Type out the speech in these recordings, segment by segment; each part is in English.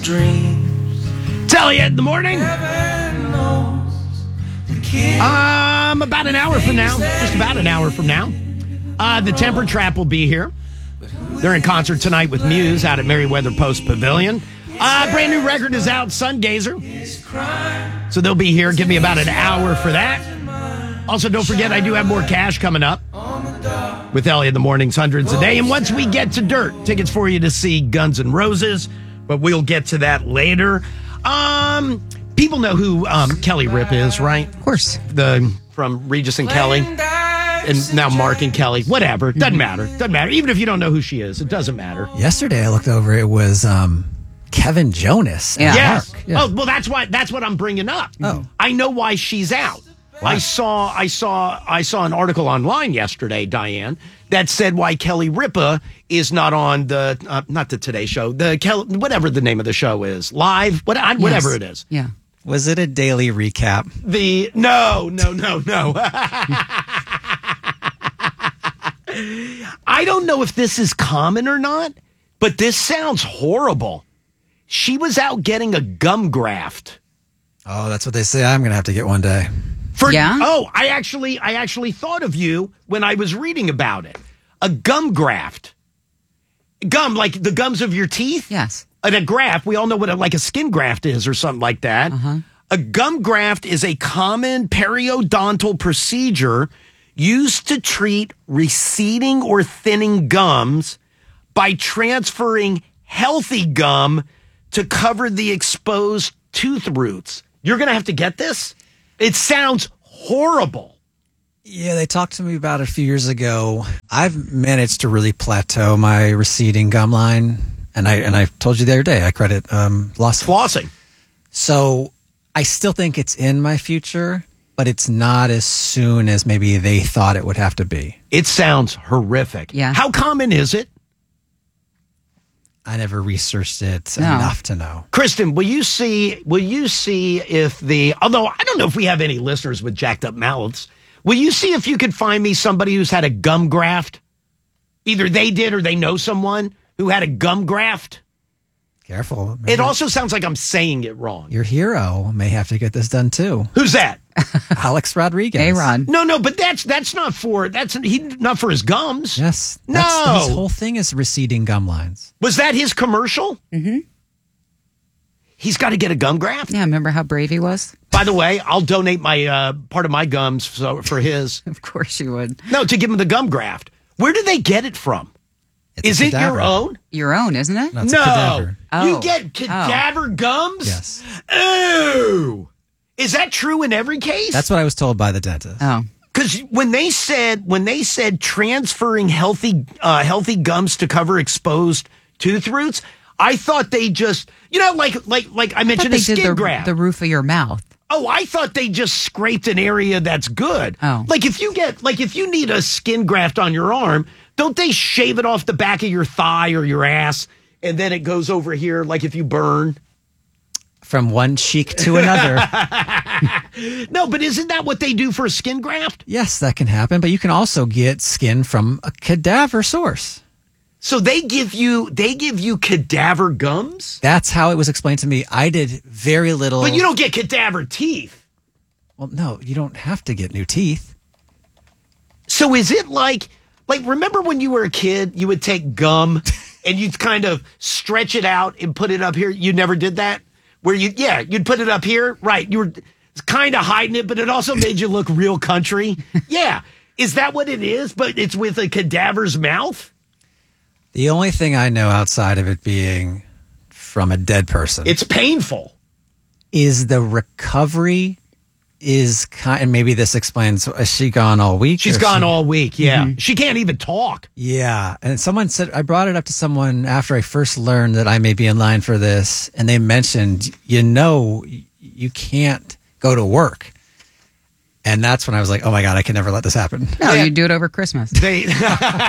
Tell you in the morning. About an hour from now. Just about an hour from now. The Temper Trap will be here. They're in concert tonight with Muse out at Merriweather Post Pavilion. Brand new record is out, Sun Gazer. So they'll be here. Give me about an hour for that. Also, don't forget, I do have more cash coming up with Ellie in the mornings, hundreds a day. And once we get to Dirt, tickets for you to see Guns N' Roses, but we'll get to that later. People know who Kelly Ripa is, right? Of course. From Regis and Kelly. And now Mark and Kelly. Whatever. Doesn't matter. Doesn't matter. Even if you don't know who she is, it doesn't matter. Yesterday I looked over, it was Kevin Jonas. Yeah. Yes. Mark. Yeah. Oh, well, that's what I'm bringing up. Oh. I know why she's out. Wow. I saw an article online yesterday, Diane, that said why Kelly Ripa is not on the not the Today Show, whatever the name of the show is, live, whatever it is. Yeah. Was it a daily recap? No. I don't know if this is common or not, but this sounds horrible. She was out getting a gum graft. Oh, that's what they say. I'm going to have to get one day. I actually thought of you when I was reading about it. A gum graft. Gum, like the gums of your teeth? Yes. And a graft, we all know what a skin graft is or something like that. Uh-huh. A gum graft is a common periodontal procedure used to treat receding or thinning gums by transferring healthy gum to cover the exposed tooth roots. You're going to have to get this? It sounds horrible. Yeah, they talked to me about it a few years ago. I've managed to really plateau my receding gum line. And I told you the other day, I credit flossing. So I still think it's in my future, but it's not as soon as maybe they thought it would have to be. It sounds horrific. Yeah. How common is it? I never researched it enough to know. Kristen, will you see if although I don't know if we have any listeners with jacked up mouths, will you see if you could find me somebody who's had a gum graft? Either they did or they know someone who had a gum graft. Careful. It also sounds like I'm saying it wrong. Your hero may have to get this done too. Who's that? Alex Rodriguez. A-Rod. No, but that's not for not for his gums. Yes. No. His whole thing is receding gum lines. Was that his commercial? Mm-hmm. He's got to get a gum graft? Yeah, remember how brave he was? By the way, I'll donate my part of my gums for his. Of course you would. No, to give him the gum graft. Where do they get it from? Is it your own? Your own, isn't it? That's a cadaver. You get cadaver gums? Yes. Ooh. Is that true in every case? That's what I was told by the dentist. Oh. Because when they said transferring healthy gums to cover exposed tooth roots, I thought they just, like I mentioned, a skin graft. The roof of your mouth. Oh, I thought they just scraped an area that's good. Oh. If you need a skin graft on your arm, don't they shave it off the back of your thigh or your ass, and then it goes over here like if you burn? From one cheek to another. No, but isn't that what they do for a skin graft? Yes, that can happen, but you can also get skin from a cadaver source. So they give you cadaver gums? That's how it was explained to me. I did very little. But you don't get cadaver teeth. Well, no, you don't have to get new teeth. So is it like remember when you were a kid, you would take gum and you'd kind of stretch it out and put it up here? You never did that? Where you'd put it up here? Right. You were kind of hiding it, but it also made you look real country. Yeah. Is that what it is? But it's with a cadaver's mouth? The only thing I know outside of it being from a dead person. It's painful. Is the recovery is kind, and maybe this explains, has she gone all week? She's gone all week, yeah. Mm-hmm. She can't even talk. Yeah. And someone said, I brought it up to someone after I first learned that I may be in line for this, and they mentioned, you can't go to work. And that's when I was like, oh my God, I can never let this happen. No, you do it over Christmas. They say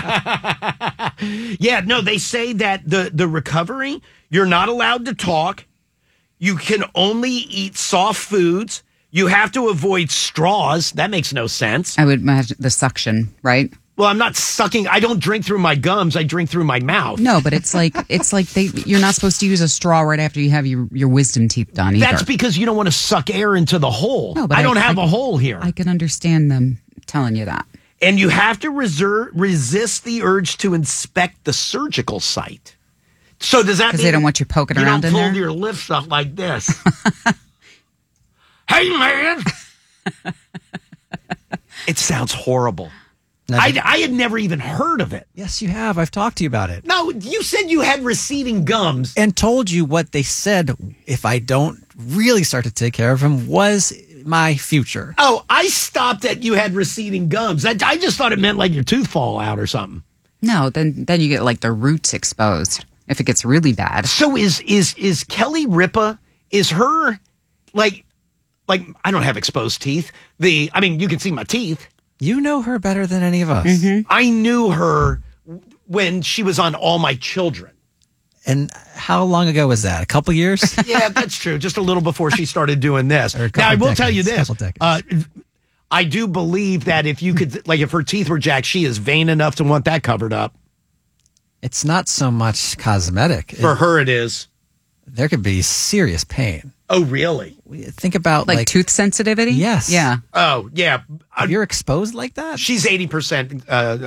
that the recovery, you're not allowed to talk. You can only eat soft foods. You have to avoid straws. That makes no sense. I would imagine the suction, right? Well, I'm not sucking. I don't drink through my gums. I drink through my mouth. No, but it's like you're not supposed to use a straw right after you have your wisdom teeth done either. That's because you don't want to suck air into the hole. No, but I don't have a hole here. I can understand them telling you that. And you have to resist the urge to inspect the surgical site. So does that mean because they don't want you poking around in there? You don't pull your lips up like this. Hey, man. It sounds horrible. I had never even heard of it. Yes, you have. I've talked to you about it. No, you said you had receding gums. And told you what they said if I don't really start to take care of them was my future. Oh, I stopped at you had receding gums. I just thought it meant like your tooth fall out or something. No, then you get like the roots exposed if it gets really bad. So is Kelly Ripa, is her like I don't have exposed teeth. You can see my teeth. You know her better than any of us. Mm-hmm. I knew her when she was on All My Children. And how long ago was that? A couple years? Yeah, that's true. Just a little before she started doing this. Now, I will tell you this. I do believe that if you could, if her teeth were jacked, she is vain enough to want that covered up. It's not so much cosmetic. For her, it is. There could be serious pain. Oh, really? Think about like tooth sensitivity? Yes. Yeah. Oh, yeah. If you're exposed like that? She's 80%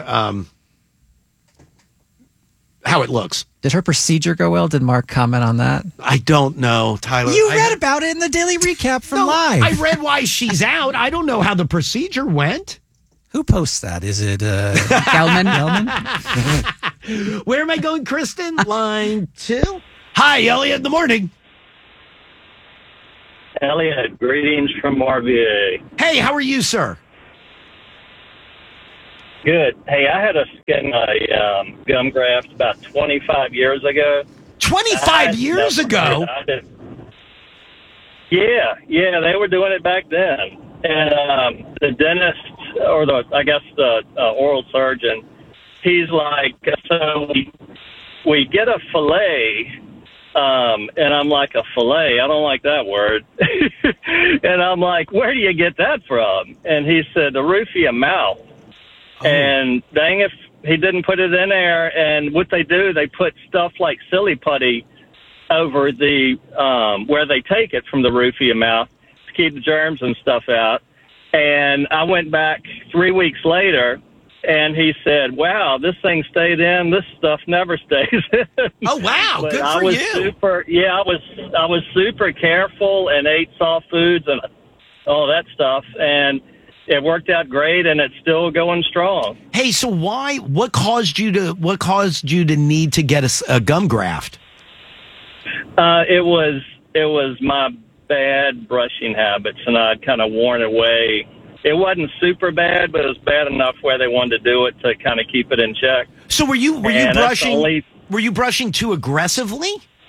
how it looks. Did her procedure go well? Did Mark comment on that? I don't know, Tyler. You read about it in the daily recap from Live. I read why she's out. I don't know how the procedure went. Who posts that? Is it Gelman? Where am I going, Kristen? Line 2. Hi, Elliot, in the morning. Elliot, greetings from RVA. Hey, how are you, sir? Good. Hey, I had a gum graft about 25 years ago. 25 years ago? Yeah, they were doing it back then. And the dentist, or the oral surgeon, he's like, so we get a fillet. And I'm like, a fillet? I don't like that word. And I'm like, where do you get that from? And he said, the roof of your mouth. Oh. And dang if he didn't put it in there. And what they do, they put stuff like silly putty over the where they take it from the roof of your mouth to keep the germs and stuff out. And I went back 3 weeks later, and he said, wow, this thing stayed in. This stuff never stays in. Oh, wow. But good for I was you. I was super careful and ate soft foods and all that stuff. And it worked out great, and it's still going strong. Hey, so what caused you to need to get a gum graft? It was my bad brushing habits, and I'd kind of worn away. It wasn't super bad, but it was bad enough where they wanted to do it to kind of keep it in check. So were you brushing too aggressively?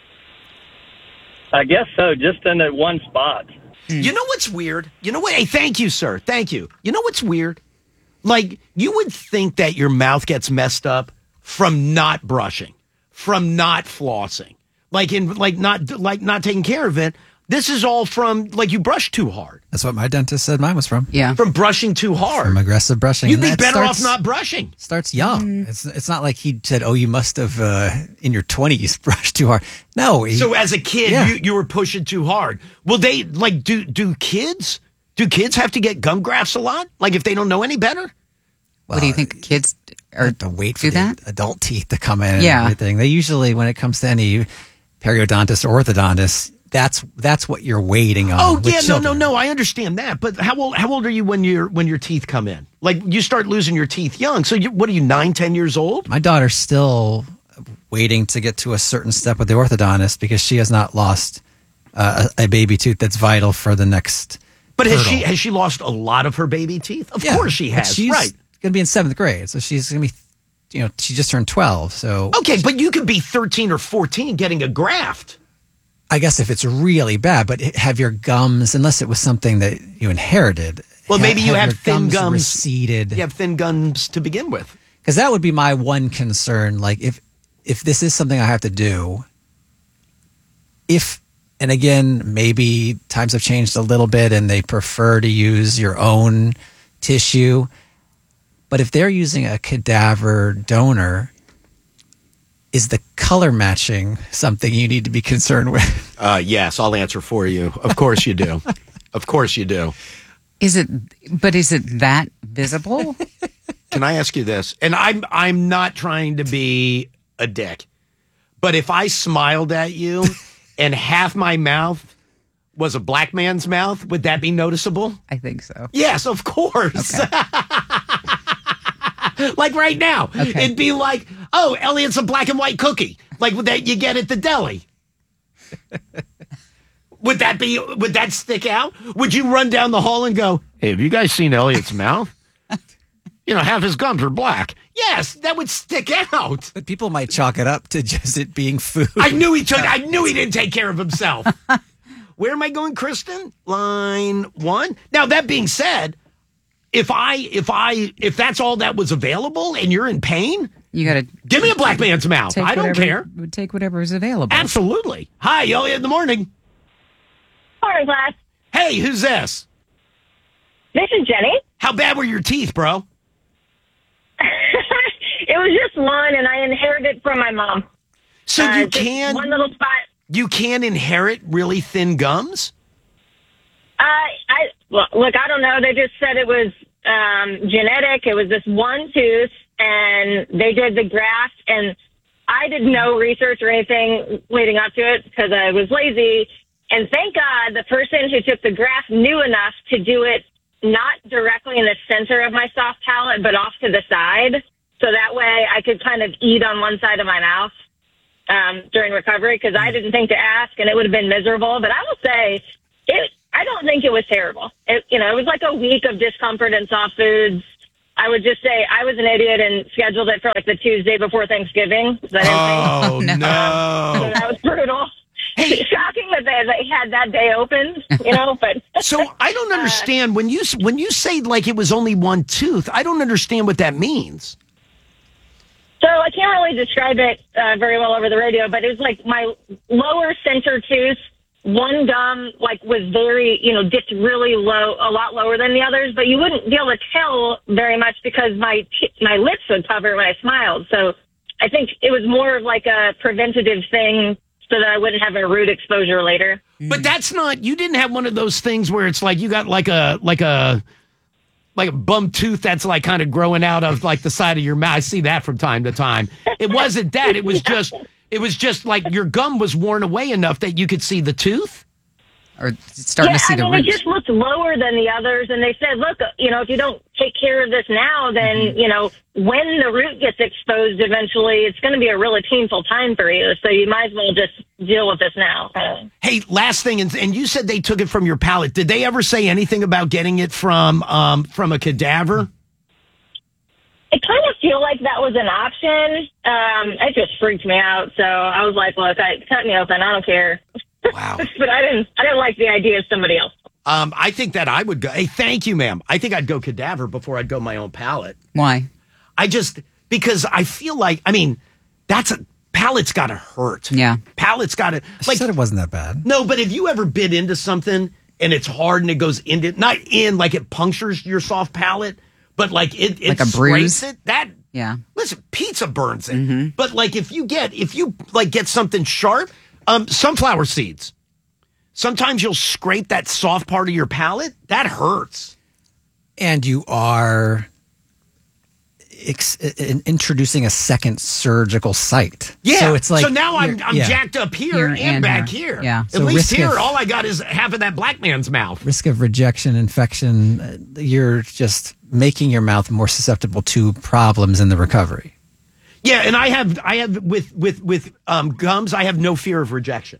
I guess so, just in that one spot. You know what's weird? You know what? Hey, thank you, sir. Thank you. You know what's weird? Like, you would think that your mouth gets messed up from not brushing, from not flossing, not taking care of it. This is all from, you brush too hard. That's what my dentist said mine was from. Yeah. From brushing too hard. From aggressive brushing. You'd be better off not brushing. Starts young. It's not like he said, oh, you must have, in your 20s, brushed too hard. No. So as a kid, you were pushing too hard. Well, they, do kids have to get gum grafts a lot? Like, if they don't know any better? What do you think kids are to wait for that? The adult teeth to come in and everything. They usually, when it comes to any periodontist or orthodontist, that's what you're waiting on. Oh yeah, no, I understand that. But how old are you when your teeth come in? Like, you start losing your teeth young. So what are you, 9, 10 years old? My daughter's still waiting to get to a certain step with the orthodontist because she has not lost a baby tooth that's vital for the next. But has she lost a lot of her baby teeth? Of course she has. She's right. going to be in 7th grade, so she's going to be, she just turned 12. So okay, but you could be 13 or 14 getting a graft. I guess if it's really bad, but have your gums, unless it was something that you inherited. Well, maybe you have thin gums. Receded. You have thin gums to begin with. Because that would be my one concern. Like, if this is something I have to do, and again, maybe times have changed a little bit and they prefer to use your own tissue. But if they're using a cadaver donor, is the color matching something you need to be concerned with? Yes, I'll answer for you. Of course you do. Of course you do. Is it that visible? Can I ask you this? And I'm not trying to be a dick, but if I smiled at you and half my mouth was a black man's mouth, would that be noticeable? I think so. Yes, of course. Okay. Like right now. Okay. It'd be like, oh, Elliot's a black and white cookie. Like that you get at the deli. Would that stick out? Would you run down the hall and go, hey, have you guys seen Elliot's mouth? Half his gums are black. Yes, that would stick out. But people might chalk it up to just it being food. I knew he didn't take care of himself. Where am I going, Kristen? Line 1. Now, that being said, if that's all that was available and you're in pain, you gotta give me a black man's mouth. I don't care. Take whatever is available. Absolutely. Hi, Elliot in the morning. Morning, class. Hey, who's this? This is Jenny. How bad were your teeth, bro? It was just one, and I inherited it from my mom. So you can one little spot. You can inherit really thin gums? Look, I don't know. They just said it was genetic. It was this one tooth, and they did the graft, and I did no research or anything leading up to it because I was lazy. And thank God the person who took the graft knew enough to do it not directly in the center of my soft palate, but off to the side. So that way I could kind of eat on one side of my mouth during recovery, because I didn't think to ask, and it would have been miserable. But I will say, I don't think it was terrible. It was like a week of discomfort and soft foods. I would just say I was an idiot and scheduled it for like the Tuesday before Thanksgiving. Oh, no. So that was brutal. Hey. Shocking that they had that day open, but. So I don't understand when you say like it was only one tooth, I don't understand what that means. So I can't really describe it very well over the radio, but it was like my lower center tooth, one gum was very, dipped really low, a lot lower than the others, but you wouldn't be able to tell very much because my lips would cover when I smiled. So I think it was more of like a preventative thing so that I wouldn't have a root exposure later. But that's not, you didn't have one of those things where it's like you got like a bum tooth that's like kind of growing out of like the side of your mouth. I see that from time to time. It wasn't that. It was just like your gum was worn away enough that you could see the tooth. Or starting to see the roots. It just looked lower than the others. And they said, look, if you don't take care of this now, then, when the root gets exposed eventually, it's going to be a really painful time for you. So you might as well just deal with this now. Hey, last thing, and you said they took it from your palate. Did they ever say anything about getting it from a cadaver? It kind of feel like that was an option. It just freaked me out. So I was like, look, cut me open. I don't care. Wow. But I didn't like the idea of somebody else. I think that I would go. Hey, thank you, ma'am. I think I'd go cadaver before I'd go my own palate. Why? Because I feel like, palate's got to hurt. Yeah. Palate's got to. I said it wasn't that bad. No, but have you ever bit into something and it's hard and it goes into, not in, like it punctures your soft palate, but like it like a bruise? It? That. Yeah. Listen, pizza burns it. Mm-hmm. But like if you get something sharp, sunflower seeds. Sometimes you'll scrape that soft part of your palate. That hurts. And you are introducing a second surgical site. Yeah. So it's like. So now I'm jacked up here and back here. Yeah. At least here, all I got is half of that black man's mouth. Risk of rejection, infection. You're just making your mouth more susceptible to problems in the recovery. Yeah, and I have with gums, I have no fear of rejection.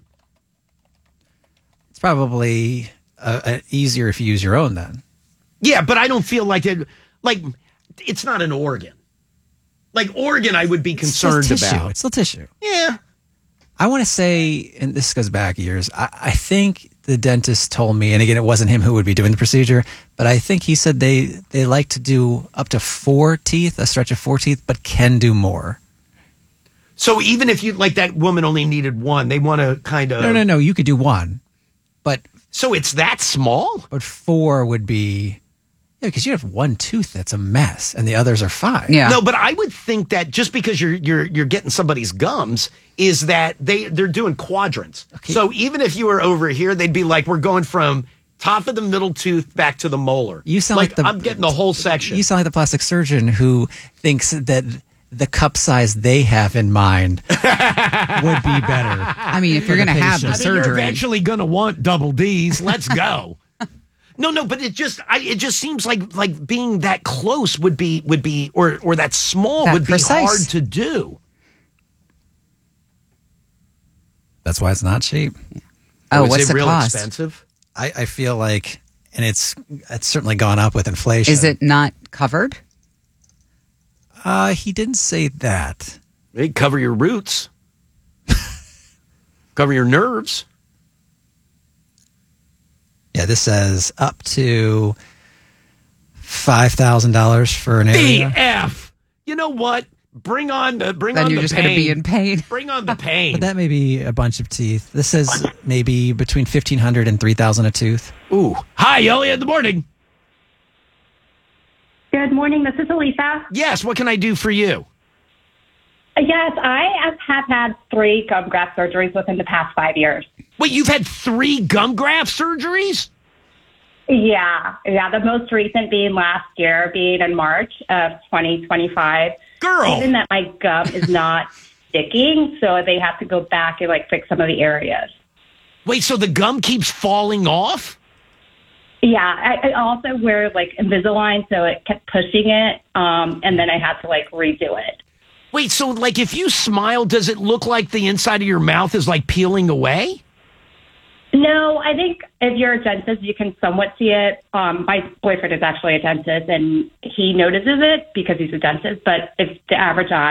It's probably easier if you use your own then. Yeah, but I don't feel like it. Like it's not an organ. Like organ, I would be concerned about. It's still tissue. Yeah. I want to say, and this goes back years. I think the dentist told me, and again, it wasn't him who would be doing the procedure, but I think he said they like to do up to 4 teeth, a stretch of 4 teeth, but can do more. So even if you, like that woman only needed 1, they want to kind of... No, you could do 1. But so it's that small? But 4 would be Yeah, because you have one tooth that's a mess and the others are fine. Yeah. No, but I would think that just because you're getting somebody's gums is that they're doing quadrants. Okay. So even if you were over here, they'd be like, we're going from top of the middle tooth back to the molar. You sound like I'm getting the whole section. You sound like the plastic surgeon who thinks that the cup size they have in mind would be better. I mean, if you're going to have the surgery, you're eventually going to want double D's. Let's go. No, but it just seems like being that close would be or that small would be hard to do. That's why it's not cheap. Oh, is what's it the real cost? Expensive? I feel like, and it's certainly gone up with inflation. Is it not covered? He didn't say that. They cover your roots, cover your nerves. Yeah, this says up to $5,000 for an area. BF. You know what? Bring on the pain. Then you're just going to be in pain. Bring on the pain. But that may be a bunch of teeth. This says maybe between $1,500 and $3,000 a tooth. Ooh. Hi, Elliot. In the morning. Good morning. This is Elisa. Yes. What can I do for you? Yes, I have had 3 gum graft surgeries within the past 5 years. Wait, you've had 3 gum graft surgeries? Yeah. The most recent being last year, being in March of 2025. Girl. Given that my gum is not sticking, so they have to go back and fix some of the areas. Wait, so the gum keeps falling off? Yeah, I also wear Invisalign, so it kept pushing it, and then I had to redo it. Wait, so if you smile, does it look like the inside of your mouth is peeling away? No, I think if you're a dentist, you can somewhat see it. My boyfriend is actually a dentist, and he notices it because he's a dentist. But if the average eye